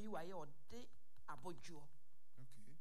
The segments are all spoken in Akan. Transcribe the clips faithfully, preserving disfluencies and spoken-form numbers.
waye ode abojo. Okay.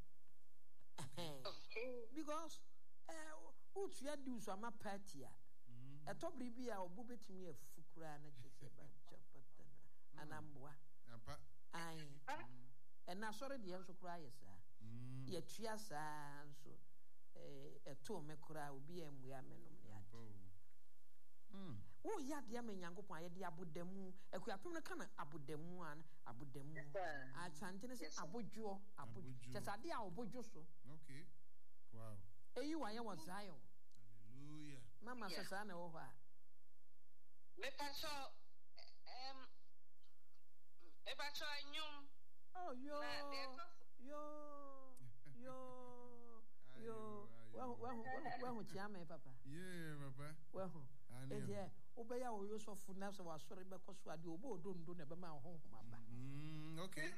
Okay. Because eh utua di so ama party a. E to bribi a obo betimi afukura na chese ba chapatana. Anamboa. Apa. Ai. E na sori de enso kura yesa. Ye tua sa nso eh eto me kura obi emua menom ne ade. Mm. Wo ya de am Nyankopon aye de abodamu akuapem no kana abodamu an abodamu a chantene se abodwo abodwo chesa de a obodwo so. Okay. Wow. Eyi wa ye was Zion. Hallelujah. Mama yeah. Sasa na wo ha. Me pacho em e pacho anyum. Oh yo. Yo. Yo. Yo, well, well, well, well, Chiame, Papa. Yeah, Papa. Well, and yeah, obey our use of food now, so I was sorry because I do, don't do never my home, Mama. Okay.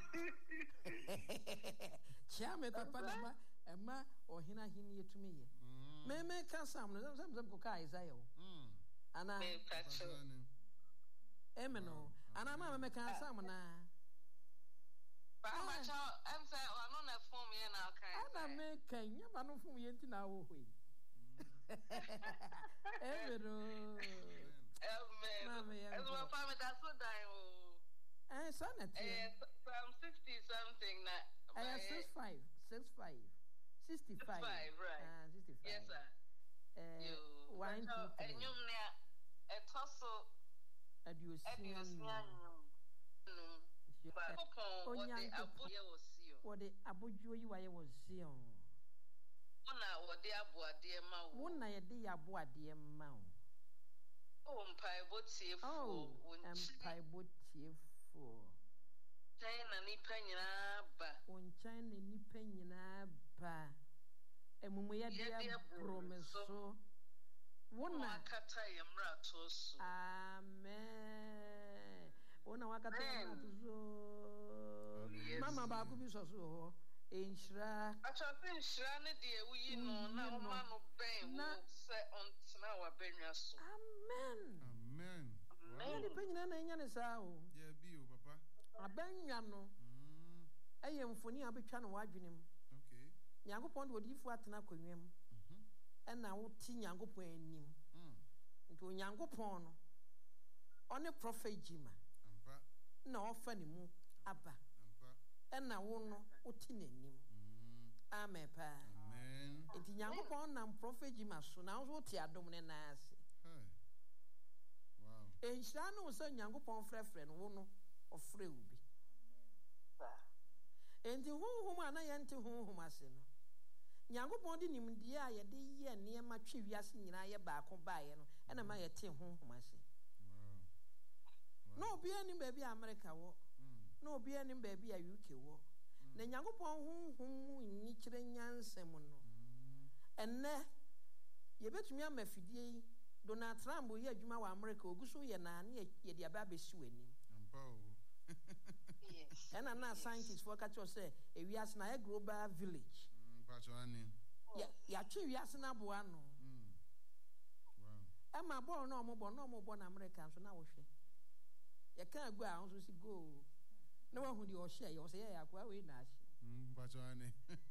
Chiame, Papa, and ma or Hina Hini to me. May make us some, some, some coca is I. And I, Emino, and I'm making some now. I'm saying, I'm not for me and I'll kind of make Kenya, but no for me in our way. Ever, that's what I and son, I'm sixty something. I am six five, six five, sixty five, right? Sixty five. Yes, sir. You wine and you near a tussle at you see. What the abojo you I was seeing. One what the abo dear mouth. One I de abo dear mouth. Oh, pie boat safe. Oh, and pie boat safe for China ni penina ba. On China ni penina ba. And when we are dear promise so. One kata yamra tosu. Amen. Ona wakata tuzo mama ba ku bi so so enhira acha pe enhira ne de ewi no na o ma no ben wo se ontena wa benwa so. Amen. Amen. Amen. Ni penyina na nya ne sa o. Yeah bi o papa. Abanwa no. Mm. Eye mfoni abetwa no wadwenem. Okay. Nyankopon de odifu atena kwanwam. Mhm. E na wo ti Nyankopon anim. Mm. Nti Nyankopon no one prophet Jima. Na ofa ni mu aba ena wo no oti nanim amen pa amen enti Nyankopon na prophet Jima so na wo ti adom ne na ase wow e hira no so Nyankopon frefre no wo no ofre ubi amen enti honhom ana ye nte honhom ase no Nyankopon di nimdie a ye de ye ne ma twe wiase nyina ye baako baaye no ena ma ye te honhom ase. No be any baby America wo. No be any baby a U K wo. Na Nyankopon honhom nyi kire nyansem no. Enne ye betumi amafidie Donald Trump ye adwuma wa America oguso ye na na ye de aba besi wani. Ampa o. Yes. And na scientists for catch us say e wiase na global village. Mm, pacho ani. Ya ya twe wiase na bo ano. Mm. Wow. E ma bo no mo bo no mo bo na America so na wo hwe. You can't go out to go. No one who you share, you say, I go away, Nash. Hm, Bachani.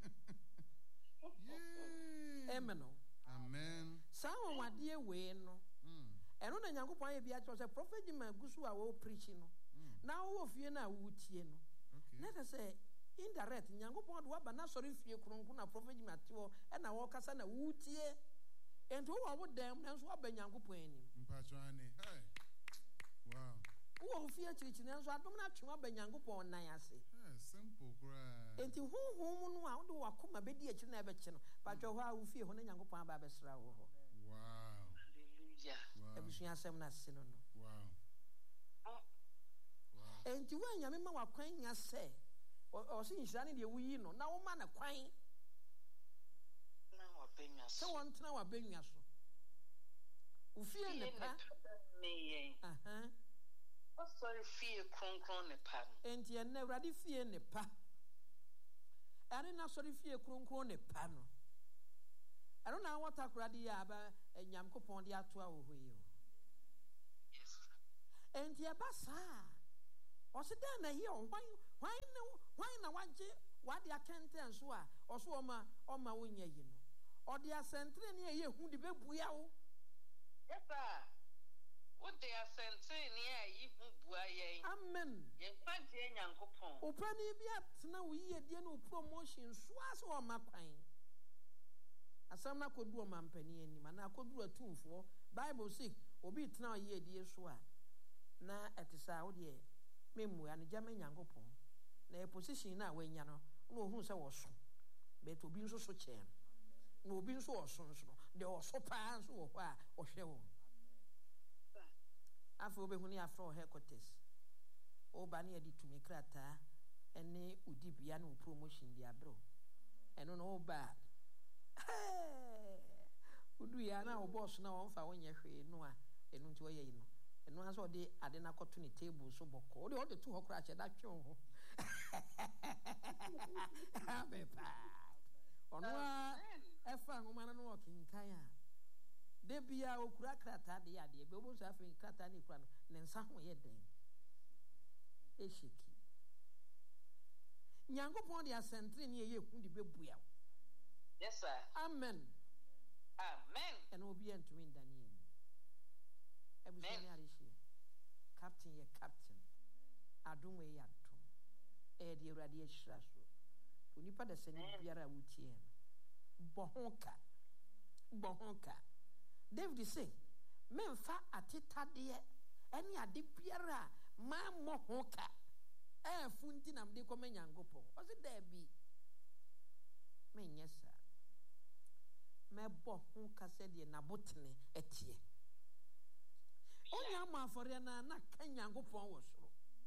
Emeno. Amen. Some what dear way, no. And on a young point, be actually a prophet in my Gusua will preaching. Now, of you now, would you know? Let us say, indirect, young point, what, but not sorry if you couldn't prophet Matthew and I walk as a wood ye. And who I would damn, and swap a young point. Bachani. Wow. Who fear teaching us? I don't know what Benyango na yase. Simple cry. And to whom whom out do I come a bit yet never channel, but your how fear when Yango Pan Babesra. Wow. Hallelujah. Everything has some national. Wow. And to when Yamima were crying, I say, or seeing Shani the we know, now man a crying. Now, so one to our being us. Who fear the uh huh. Sorry, fear cron cron ne pan. And ye never did fear ne pa. I didn't sorry fear cron cron ne pano. I don't know what I could aba and Yamco pon the atua wheel. Yes. And ye bassa. Or sit down here, why why no why na waje wade akenten so a oso oma oma wonya yi no ode asentre ne ye hu de bebua wo yes sir what they asentre ne ye hu bua ye amen ye kwaje nyankopon opani bi atena wo yi de no promotion so as o makwan asam na kodu o mampani ani ma na kodu atumfo bible say obi tena yi de so a na etisa wo de memu ya no jama nyankopon na e position na wanya no na ohun se wo so bet obi nso so chen na obi nso wo so nso de o so pa nso wo a o hwe wo afọ obe huni afro headquarters o ba na yedi tumi krata ene udibia na promotion di abro eno no ba udu ya na o boss na o mfa wonye hwe no a enu nti oye yi no enu aso de ade na koto ni table so boko o de o de tu ho kra che da twe ho abepa ono a efa ngoma na no okinkan a de bia okura krata de ade be obo so afi krata ni kura no ne nsa ho ye den e shiki nyankopon de asentre ni ye hu de bebua yes sir amen amen and obi antumi ndani ani ebuso ni arishi captain ye captain adom we ya dom e de urade ye hira so onipa da sani biara wutie no bohonka bohonka David say memfa atetade eni ade biara ma mohonka e funti nam de koma nyankopon o se da bi menyesa me bohonka se de na botene etie onya ma afore na na kan nyankopon wo soro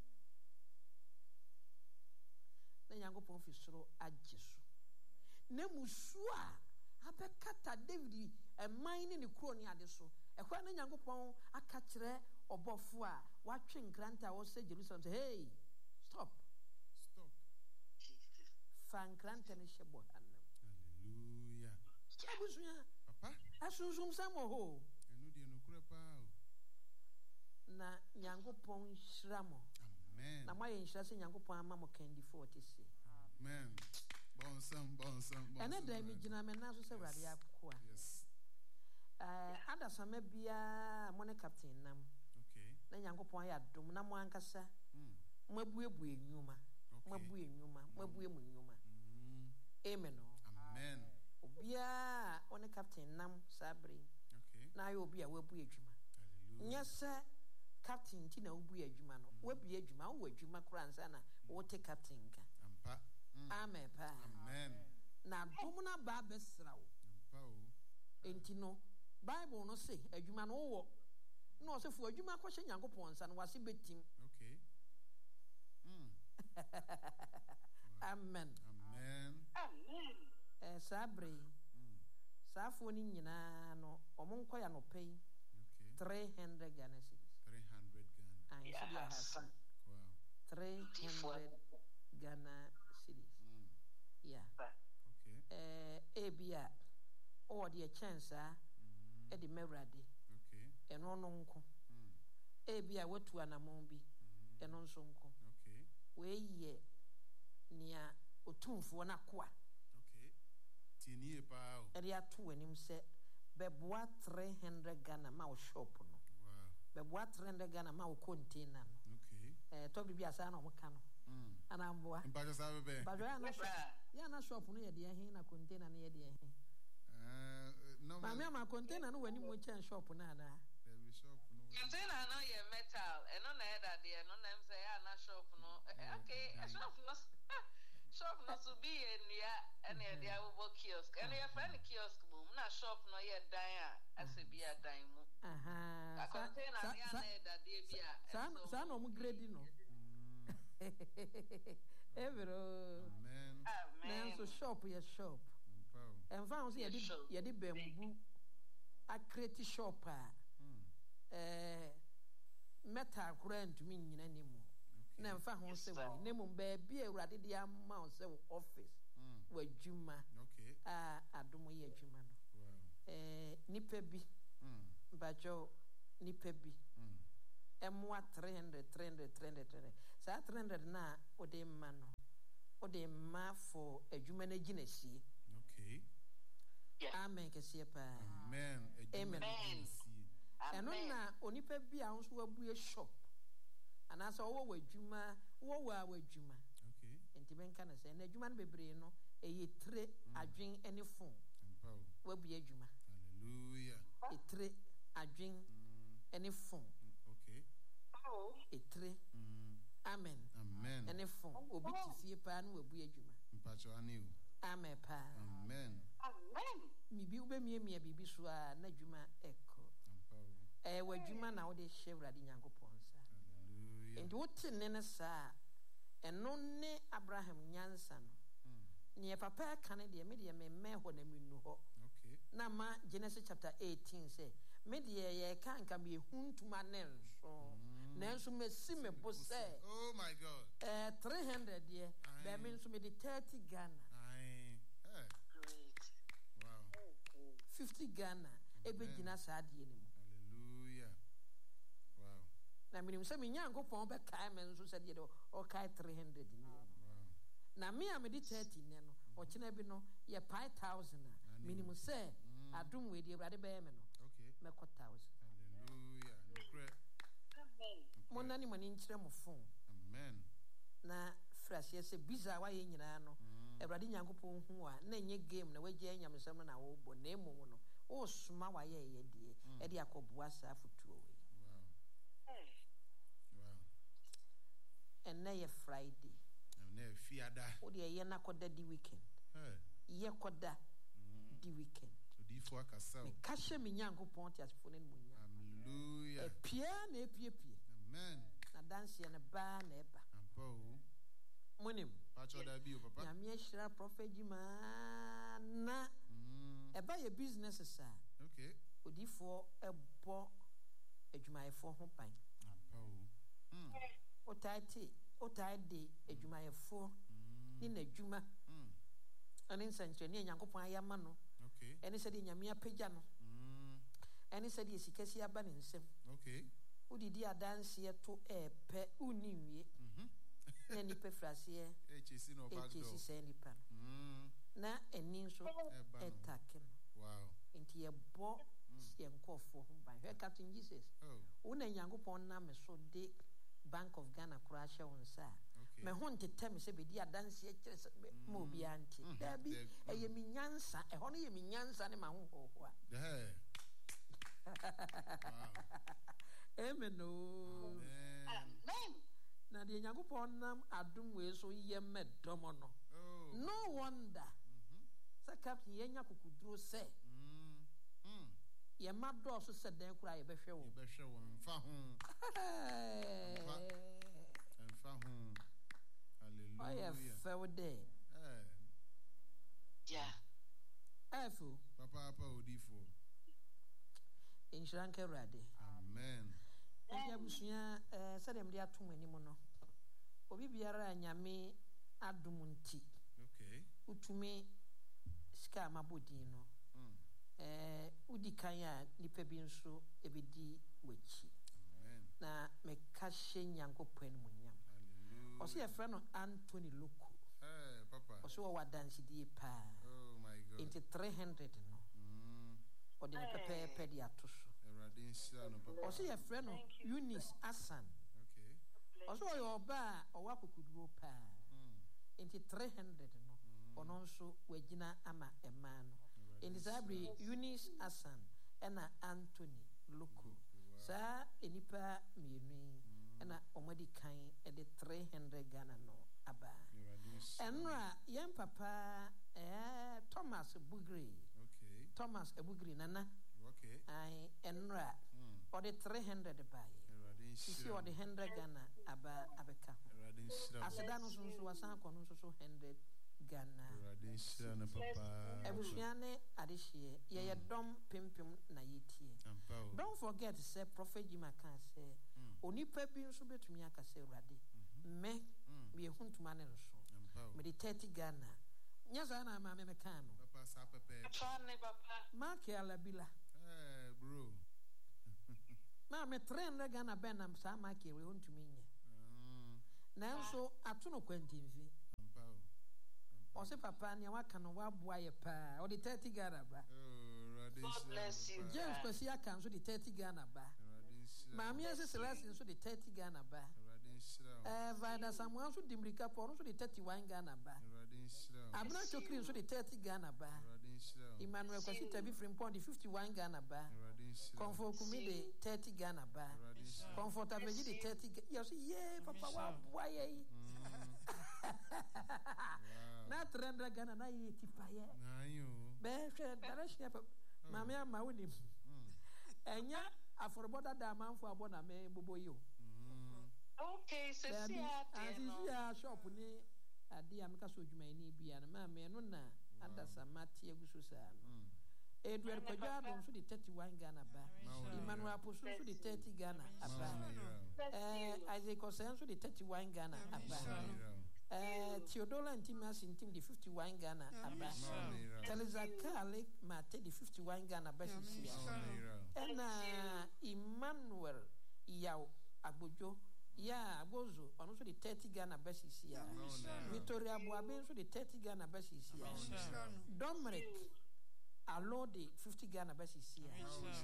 na nyankopon fi soro agiso na musu a abekata David eman ni ne kro ni ade so ekwa na nyankopon aka kire obofo a watwe nkranta wo se Jerusalem say hey stop Stop. Jesus fa nkranta ne shebo hanam Hallelujah. abusuya Papa, asunsun samo ho enu de no kura pa o. na nyankopon shramo Amen. na moye nhyira se nyankopon ama mo kandi forty se Amen. Bon sam, bon sam, bon. ene da mi gina me na so se wrade akoa Yes. eh adasama bia mo ne captain nam Okay. na nyankopon ya dom na mo ankasa Mm. mabuebu enwuma Okay. mabu enwuma mabu emu enwuma Mm. amen o Amen. obia one captain nam sabre Okay. na ayo obi a wabu adwuma Hallelujah. nyese captain ti na wabu adwuma no wabu adwuma wo adwuma kransa na wo te captain ka Ampa. Mm. amen pa Amen. na dom na ba besra wo Ampa o. enti no bible no say adwuma no wo no o se fu adwuma ko hye nyankopon nsa no wase betim Okay. Mm. amen Amen. amen eh sabre Mm. saafo ni nyina no omo nkoya no pay Okay. three hundred Ghana cedis three hundred Ghana. an Yeah, cedi ahasa son. Wow. three hundred Ghana cedis Mm. yeah Okay. eh ebia o de chance a Mm. e de mewrade Okay. eno no nko Mm. ebia watu anamon bi Mm. eno nso nko Okay. we ye nia otumfo na koa Okay. Tinie pa o. e de ato anim se beboa three hundred Ghana ma o shop no Wow. beboa three hundred Ghana ma o container no Okay. eh to bibia sa na o ka no Mm. ana mboa Mpa sa bebe. ba jo ya na shop ya na shop no ye de hen na container no ye de hen Eh, no ma me ma container no wani mo chen shop na na there be shop no. container no ye metal eno na e da de no na em say ya na shop no okay shop no shop no so be enia ene e dia wo kiosk ene ye friend kiosk mo na shop no ye dan a ase bi a dan mu aha a container sa ya sa na e da de bi a sa sa no mo grade no evero Amen. amen na so shop ye shop Mpa o. enfa ho se ye di Shop. ye di bambu a create shop a Mm. eh metal kura ntumi nyina ne mu na enfa ho se wo ne mu ba bi awurade de ama o se office Mm. wa dwuma Okay. a adomo ye dwuma no Wow. eh nipa bi Mm. bajo nipa bi Mm. Emwa three hundred, three hundred, three hundred, three hundred. Sa three hundred na ode ma no. Ode ma for adwuma na ginesi. Okay. Amen kesiye pa. Amen. Amen. Eno na onipa bi a nso wabue shop. Anasa owo wadwuma, wo wa wadwuma. Okay. Enti benka na se na adwuma no bebre no eye tre adwen ene fon. Empower. Wabue adwuma. Hallelujah. Etre adwen ene fon. Okay. Oh. Etre. Amen. Amen. Ene fon obi tifie pa no wabue adwuma. Mpacho aniu. Amen pa. Amen. Amen. Mi bi ube mie mie bibi so a na adwuma ekọ. Empower. Eh wadwuma na wo de hye Awurade Nyankopɔn sa. Hallelujah. Enti wo te ne ne sa eno ne Abraham nyansa no. Ne papa ka ne de me de me me ho na minu ho. Okay. Na ma Genesis chapter eighteen say me de ye ka nka me huntuma ne nso. Na nso me si me bo say. Oh my God. Eh three hundred de be me nso me de thirty Ghana. Aye. Hey. Great. Wow. fifty Ghana e be gina sa de ni mu. Hallelujah. Wow. Na me nim say me Nyankopɔn be kai me nso say de o kai three hundred ni. Wow. Na me a me de thirty ne no o kina bi no ye five thousand a minimum say adum we de Awurade be me no. Okay. Me ko one thousand. Hallelujah. Incredible. Amen. Mo nani mo ni nkyere mo phone. Amen. Na frase se biza wa ye nyina no. Awurade Nyankopɔn hu a na nye game na wagye anyamsam na wo bo na emu no. O soma wa ye ye de e de akoboa sa afutuo we. Wow. Wow. And na ye Friday. And na fiada. O de ye na koda di weekend. Hey. Ye koda di weekend. Odi fo akasa. Me ka hye me Nyankopɔn ti asefo ne mu nya. Hallelujah. E pia na e pie pie. Amen. Na dance ye na ba na e ba. Ampo. Monim. Pacho da bi o papa. Na me hira prophet Jima na e ba ye business sa. Okay. Odi fo e bo adwumayefo ho pan. Ampo. Mm. O taiti, o taidi adwumayefo ni na adwuma. Mm. Ani nsantre ni Nyankopɔn ayama no. Okay. Eni se de nyame apagya no. Mm. Eni se de sikasi aba ne nsem. Okay. Udidi adanse to epe uni wie. Mhm. Na nipa frase e H C no back door. H C se nipa no. Mm. Na eni nso Eba no. etake no. Wow. Enti ye bo ye nkofo ho ban. Hwe Captain Jesus. Oh. Una Nyankopɔn na me so de Bank of Ghana kura hye won sa. Me ho ntete me se be di adanse e kire se ma obi anti. Da bi eye mi nyansa, e ho no ye mi nyansa ne ma ho ho ho a. Hey. Amen no. Amen. Na de Nyankopɔn nam adom we so ye medomo no. Oh. No wonder. Mhm. Sa Captain ye nya kokuduro se. Mm. Mm. Ye ma do so se dan kura ye behwe wo. Ye behwe wo mfa ho. Mfa ho. Oh yeah, Hallelujah. fair day. Eh. Yeah. Afu. Papa papa odifo. Insuranke Awurade. Amen. Ebi abusua eh se dem de atom animo no. Obi biara anyame adom nti. Okay. Utumi sika mabodin no. Mm. Eh udi kan a nipa bi nso ebedi wachi. Amen. Na me ka hye Nyankopɔn mu nyam. Hallelujah. Oso ye frɛ no Anthony Loko. Eh, papa. Oso wa wadanse die pa. Oh my God. Into three hundred no. Mm. Ode ne pepe pe di atoso. Erade nsia no papa. Oso ye frɛ no Eunice Asan. Okay. Oso ye oba a owa kokuduro pa. Mm. Into three hundred no. Ono nso wagina ama ema no. Into sabri Eunice Asan ena Anthony Loko. Sa enipa mienu ena omadi kan e de three hundred Ghana no aba. Enra yen papa eh Thomas Bugri. Okay. Thomas Ebugri nana. Okay. Ai enra or the three hundred by. Sisi or the one hundred Ghana aba abeka. Aseda no so so wasan kɔ no so so one hundred Ghana. Ebusuane adehye ye ye dom pimpim na yetie. Don't forget say Prophet Jima kan say onipa bi nso betumi aka say Awurade me me huntuma ne nso. Me de thirty Ghana. Nya za na ma me me kan no. Papa sa pepe. Papa ne papa. Mark Alabila. Eh bro. na me train re Ghana ben am sa ma ke we ontumi nye na nso ato no kwantinfi o se papa ne waka no wa boa ye pa o de thirty Ghana ba God bless you James kwasi aka nso de thirty Ghana ba maami ase Celestine nso de thirty Ghana ba eh Vida Samuel nso de Mrika Paul nso de thirty-one Ghana ba Abna Chokri nso de thirty Ghana ba Emmanuel kwasi tabi Frimpong de fifty-one Ghana ba Comfort Kumi de thirty Ghana ba Comfort Abeji de thirty yes yeah papa wa boa ye na trend Ghana na ye tipa ye be hwe direction papa maami ama woni enya aforoboda da manfo abona me bobo yo okay so see ya shop ni ade ameka so dwuma ni bia na ma me no na adasa mate aguso sa no Edward Kojado so de thirty-one Ghana ba Emmanuel Aposo so de thirty Ghana aba eh Isaac Osen so de thirty-one Ghana aba eh Theodora Intimacy team de fifty-one Ghana aba Teresa Kale mate de fifty-one Ghana ba sisi ena Emmanuel Yao Agbojo ya Agbozo ono so de thirty Ghana ba sisi ya Victoria Boabe so de thirty Ghana ba sisi ya Dominic Allo de fifty Ghana ba sisi ya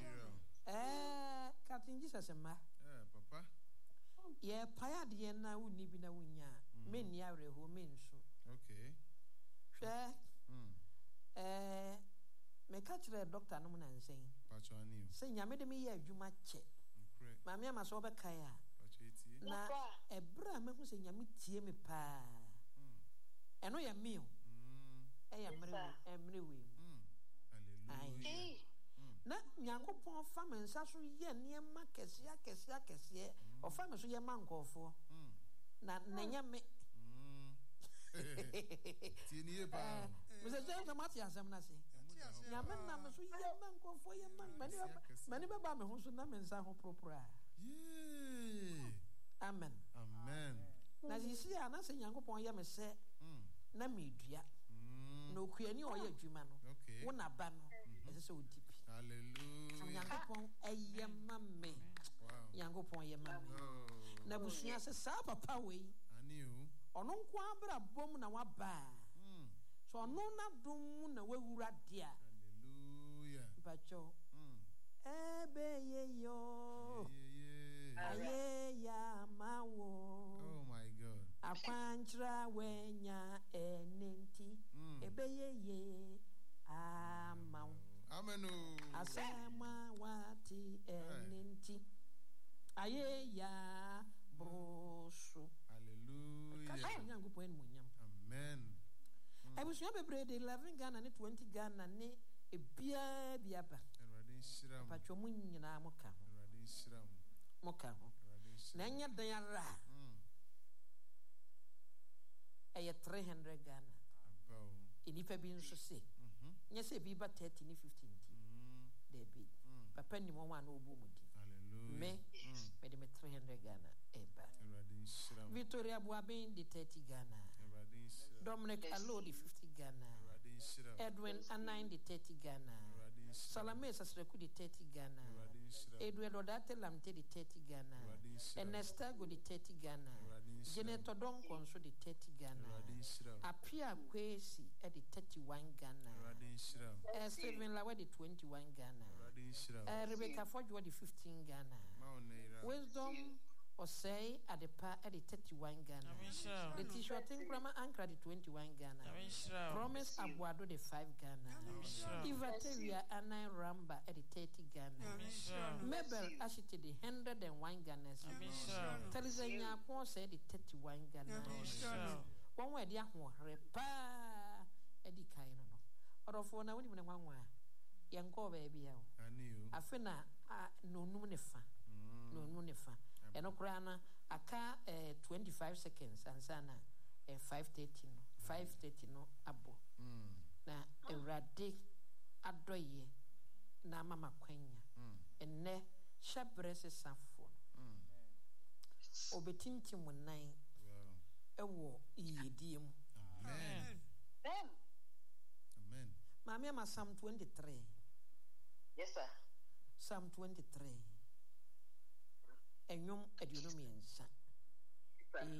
eh Captain Jesus ma eh papa ye paya de na wuni bi na wunya me ni areho me nso okay hwe eh me ka kire doctor no na nsen pacho ani se nyame de me ye adwuma che ma me ama so be kan a pacho etie na ebra me hu se nyame tie me pa eno ye me o e ya mre emre we hallelujah na nyankopon fa me nsa so ye niema kese akese akese o fa me so ye mankofo na nanya me tieni e ba me se je na mati asem na se nyame na me so ye mankofo ye man mani mani be ba me ho so na me nsa ho propra yeah amen amen na sisi a na se nyankopon ye me se na me dua na okuani o ye adwuma no wo na ba no ese se odipi hallelujah nyankopon eye mame wow nyankopon ye mame na busua se sa papa we ani o ono nko abra bom na wa ba so ono na dum na wawura dia hallelujah bacho ebe ye yo aye ya mawo oh my god akwantra wenya enenti ebe ye ye amawo amen o asema wati enenti aye ya broso hallelujah kasa nyankopon en munyam amen abusua bebre de eleven Ghana ne twenty Ghana ne ebia bia ba erade nshira patwo mu nyina moka ho erade nshira moka ho na nya dan ara eye three hundred Ghana abawo enipa bi nso se nya se bi ba thirty ne fifteen ti de bi papa ni mo wa na obu mu di hallelujah me me de me three hundred Ghana eba erade nshira Victoria Boaben de thirty Ghana erade nshira Dominic Allo de fifty Ghana erade nshira Edwin Anine de thirty Ghana erade nshira Salame Sasreku de thirty Ghana erade nshira Edward Odate Lamte de thirty Ghana erade nshira Ernesta go de thirty Ghana erade nshira Jeneto Donko nso de thirty Ghana erade nshira Apia Kwesi e de thirty-one Ghana erade nshira eh Stephen Lawa de twenty-one Ghana erade nshira eh Rebecca Fodjo de fifteen Ghana ma oneira Wisdom Osei Adepa e de thirty-one Ghana the T-shirt Nkrama Ankra de twenty-one Ghana Promise Abuado de five Ghana Ivateria Anai Ramba e de thirty Ghana Mabel Ashite de one hundred one Ghana Teresa Nyakwo say de thirty-one Ghana one way dia ho repa e di kai no no orofo na woni me nwanwa yenko ba bia o ani o afena no num ne fa no num ne fa eno kura na aka eh, twenty-five seconds ansana eh, five thirty no five thirty no abo na ewrade adoye na mama kwanya enne shabrese safo obetinti mu nan ewo iyedie mu amen amen mama ama Psalm twenty-three yes sir Psalm twenty-three ɛnwom aduonu mmiɛnsa